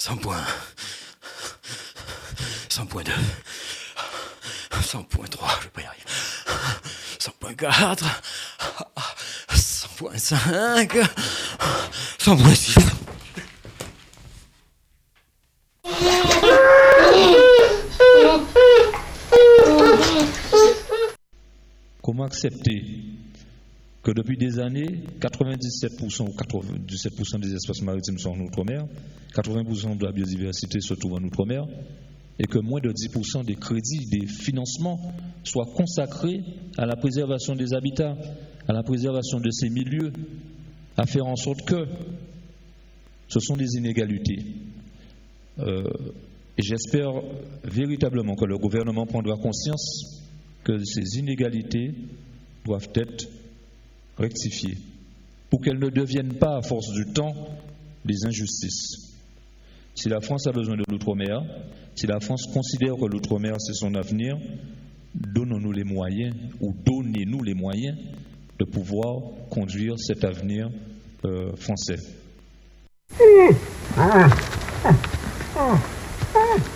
100.1, 100.2, 100.3, je vais pas y arriver. 100.4, 100.5, 100.6. Comment accepter que depuis des années, 97% ou 97% des espaces maritimes sont en outre-mer, 80% de la biodiversité se trouve en outre-mer, et que moins de 10% des crédits, des financements soient consacrés à la préservation des habitats, à la préservation de ces milieux, à faire en sorte que ce sont des inégalités. Et j'espère véritablement que le gouvernement prendra conscience que ces inégalités doivent être rectifiées pour qu'elles ne deviennent pas, à force du temps, des injustices. Si la France a besoin de l'outre-mer, si la France considère que l'outre-mer c'est son avenir, donnons-nous les moyens ou donnez-nous les moyens de pouvoir conduire cet avenir français.